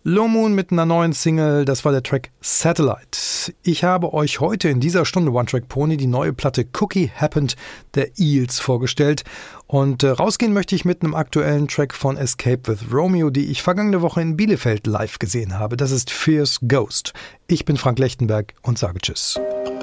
Low Moon mit einer neuen Single, das war der Track Satellite. Ich habe euch heute in dieser Stunde One Track Pony die neue Platte Cookie Happened der Eels vorgestellt. Und rausgehen möchte ich mit einem aktuellen Track von Escape with Romeo, die ich vergangene Woche in Bielefeld live gesehen habe. Das ist Fierce Ghost. Ich bin Frank Lechtenberg und sage Tschüss.